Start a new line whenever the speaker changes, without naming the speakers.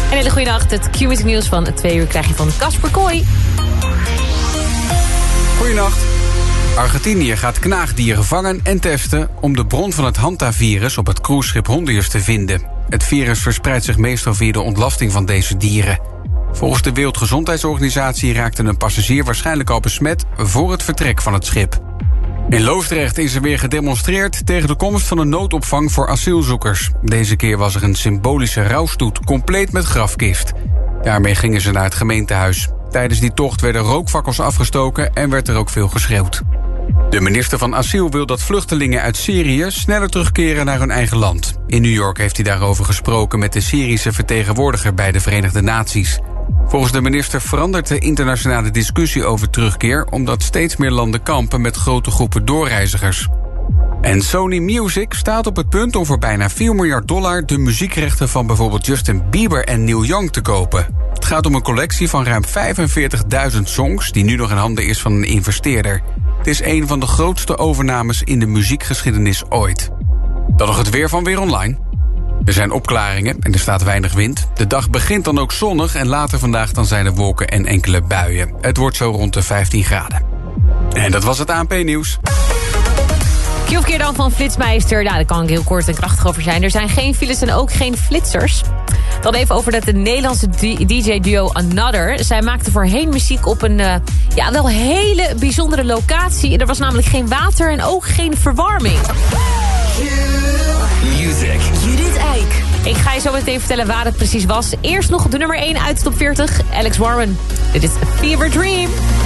Een hele goede nacht. Het Q-Music nieuws van 2 uur krijg je van Casper Kooi.
Goedenacht. Argentinië gaat knaagdieren vangen en testen om de bron van het hantavirus op het cruiseschip Hondius te vinden. Het virus verspreidt zich meestal via de ontlasting van deze dieren. Volgens de Wereldgezondheidsorganisatie raakte een passagier waarschijnlijk al besmet voor het vertrek van het schip. In Loosdrecht is er weer gedemonstreerd tegen de komst van een noodopvang voor asielzoekers. Deze keer was er een symbolische rouwstoet, compleet met grafkist. Daarmee gingen ze naar het gemeentehuis. Tijdens die tocht werden rookfakkels afgestoken en werd er ook veel geschreeuwd. De minister van Asiel wil dat vluchtelingen uit Syrië sneller terugkeren naar hun eigen land. In New York heeft hij daarover gesproken met de Syrische vertegenwoordiger bij de Verenigde Naties. Volgens de minister verandert de internationale discussie over terugkeer, omdat steeds meer landen kampen met grote groepen doorreizigers. En Sony Music staat op het punt om voor bijna $4 miljard de muziekrechten van bijvoorbeeld Justin Bieber en Neil Young te kopen. Het gaat om een collectie van ruim 45.000 songs die nu nog in handen is van een investeerder. Het is een van de grootste overnames in de muziekgeschiedenis ooit. Dan nog het weer van Weer Online. Er zijn opklaringen en er staat weinig wind. De dag begint dan ook zonnig en later vandaag dan zijn er wolken en enkele buien. Het wordt zo rond de 15 graden. En dat was het ANP-nieuws.
Q-verkeer dan van Flitsmeister. Nou, daar kan ik heel kort en krachtig over zijn. Er zijn geen files en ook geen flitsers. Dan even over dat de Nederlandse DJ-duo Another. Zij maakte voorheen muziek op een wel hele bijzondere locatie. Er was namelijk geen water en ook geen verwarming.
Music.
Judith Eyck. Ik ga je zo meteen vertellen waar het precies was. Eerst nog de nummer 1 uit de top 40. Alex Warren. Dit is Fever Dream.